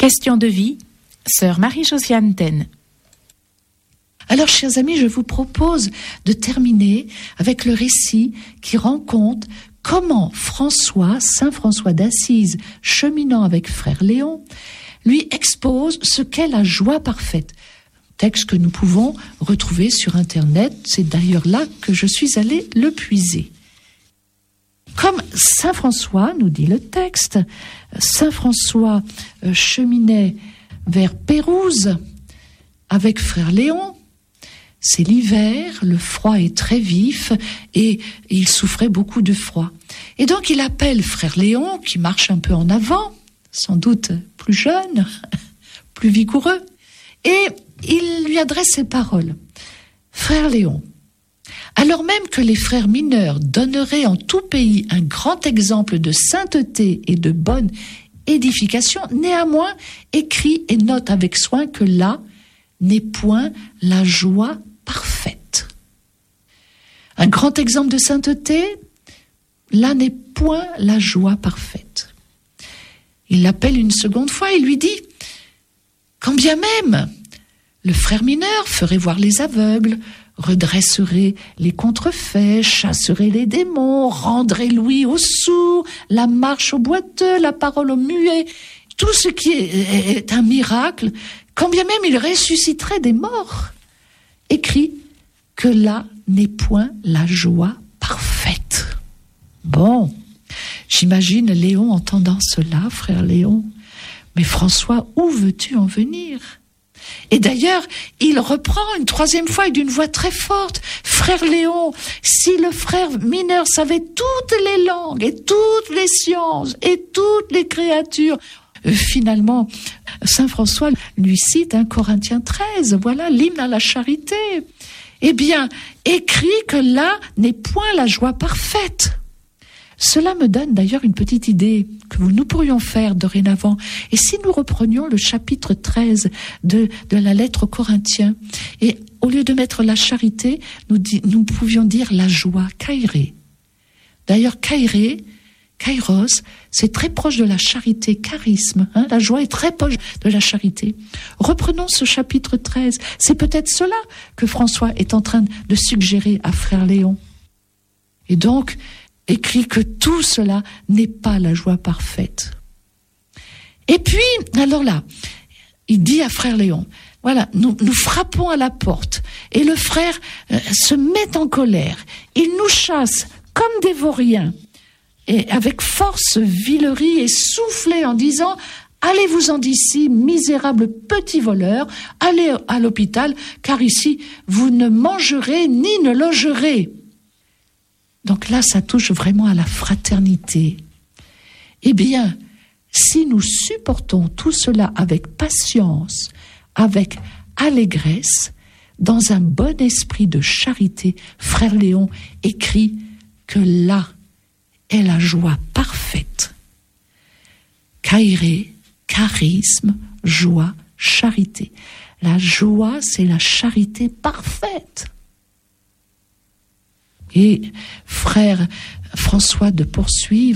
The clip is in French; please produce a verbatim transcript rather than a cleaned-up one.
Question de vie, sœur Marie-Josiane Taine. Alors, chers amis, je vous propose de terminer avec le récit qui rend compte comment François, saint François d'Assise, cheminant avec frère Léon, lui expose ce qu'est la joie parfaite. Texte que nous pouvons retrouver sur Internet, c'est d'ailleurs là que je suis allée le puiser. Comme saint François, nous dit le texte, saint François euh, cheminait vers Pérouse avec frère Léon. C'est l'hiver, le froid est très vif et il souffrait beaucoup de froid. Et donc il appelle frère Léon, qui marche un peu en avant, sans doute plus jeune, plus vigoureux, et il lui adresse ces paroles. Frère Léon, alors même que les frères mineurs donneraient en tout pays un grand exemple de sainteté et de bonne édification, néanmoins écrit et note avec soin que là n'est point la joie parfaite. Un grand exemple de sainteté, là n'est point la joie parfaite. Il l'appelle une seconde fois et lui dit, quand bien même le frère mineur ferait voir les aveugles, redresserait les contrefaits, chasserait les démons, rendrait l'ouïe aux sourds, la marche aux boiteux, la parole aux muets, tout ce qui est, est un miracle, quand bien même il ressusciterait des morts, écrit que là n'est point la joie parfaite. Bon, j'imagine Léon entendant cela, frère Léon. Mais François, où veux-tu en venir ? Et d'ailleurs, il reprend une troisième fois et d'une voix très forte. Frère Léon, si le frère mineur savait toutes les langues et toutes les sciences et toutes les créatures, euh, finalement, saint François lui cite un Corinthiens treize, voilà l'hymne à la charité. Eh bien, écrit que là n'est point la joie parfaite. Cela me donne d'ailleurs une petite idée que nous pourrions faire dorénavant. Et si nous reprenions le chapitre treize de, de la lettre aux Corinthiens, et au lieu de mettre la charité, nous, di, nous pouvions dire la joie, kairé. D'ailleurs, kairé, kairos, c'est très proche de la charité, charisme. Hein, la joie est très proche de la charité. Reprenons ce chapitre treize. C'est peut-être cela que François est en train de suggérer à frère Léon. Et donc, écrit que tout cela n'est pas la joie parfaite. Et puis, alors là, il dit à frère Léon, voilà, nous, nous frappons à la porte, et le frère euh, se met en colère. Il nous chasse comme des vauriens, et avec force, villerie et soufflet en disant, allez-vous-en d'ici, misérables petits voleurs, allez à l'hôpital, car ici, vous ne mangerez ni ne logerez. Donc là, ça touche vraiment à la fraternité. Eh bien, si nous supportons tout cela avec patience, avec allégresse, dans un bon esprit de charité, frère Léon écrit que là est la joie parfaite. Kairé, charisme, joie, charité. La joie, c'est la charité parfaite. Et frère François de poursuivre